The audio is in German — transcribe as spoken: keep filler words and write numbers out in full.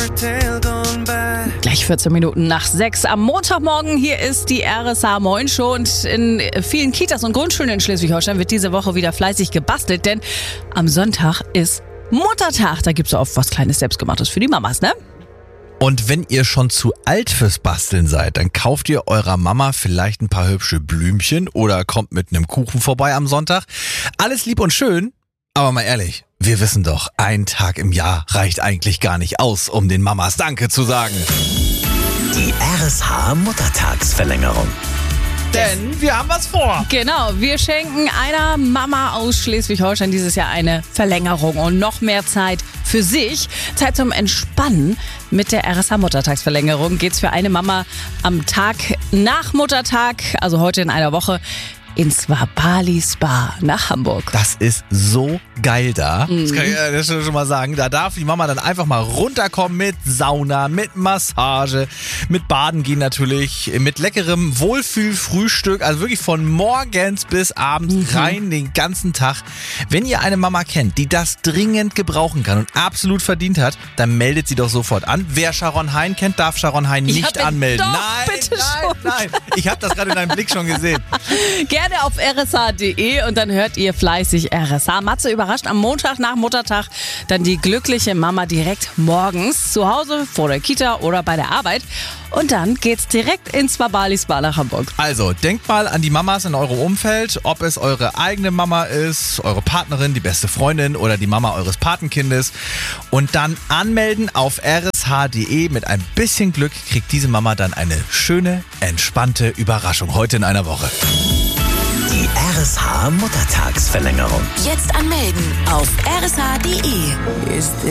Gleich vierzehn Minuten nach sechs am Montagmorgen. Hier ist die R S H Moin Show und in vielen Kitas und Grundschulen in Schleswig-Holstein wird diese Woche wieder fleißig gebastelt, denn am Sonntag ist Muttertag. Da gibt's so oft was Kleines Selbstgemachtes für die Mamas, ne? Und wenn ihr schon zu alt fürs Basteln seid, dann kauft ihr eurer Mama vielleicht ein paar hübsche Blümchen oder kommt mit einem Kuchen vorbei am Sonntag. Alles lieb und schön, aber mal ehrlich, wir wissen doch, ein Tag im Jahr reicht eigentlich gar nicht aus, um den Mamas Danke zu sagen. Die R S H Muttertagsverlängerung. Denn wir haben was vor. Genau, wir schenken einer Mama aus Schleswig-Holstein dieses Jahr eine Verlängerung und noch mehr Zeit für sich. Zeit zum Entspannen. Mit der R S H Muttertagsverlängerung geht's für eine Mama am Tag nach Muttertag, also heute in einer Woche, ins Swabali Spa nach Hamburg. Das ist so geil da. Mhm. Das kann ich äh, schon mal sagen. Da darf die Mama dann einfach mal runterkommen mit Sauna, mit Massage, mit Baden gehen natürlich, mit leckerem Wohlfühlfrühstück. Also wirklich von morgens bis abends Mhm. rein den ganzen Tag. Wenn ihr eine Mama kennt, die das dringend gebrauchen kann und absolut verdient hat, dann meldet sie doch sofort an. Wer Sharon Hein kennt, darf Sharon Hein Ja, nicht bitte anmelden. doch, nein, bitte nein, schon. nein. Ich habe das gerade in deinem Blick schon gesehen. Gerne auf r s h punkt d e und dann hört ihr fleißig R S H. Matze überrascht am Montag nach Muttertag dann die glückliche Mama direkt morgens zu Hause, vor der Kita oder bei der Arbeit. Und dann geht's direkt ins Swabali Spa nach Hamburg. Also, denkt mal an die Mamas in eurem Umfeld, ob es eure eigene Mama ist, eure Partnerin, die beste Freundin oder die Mama eures Patenkindes. Und dann anmelden auf r s h punkt d e. Mit ein bisschen Glück kriegt diese Mama dann eine schöne, entspannte Überraschung heute in einer Woche. Die R S H Muttertagsverlängerung. Jetzt anmelden auf r s h punkt d e.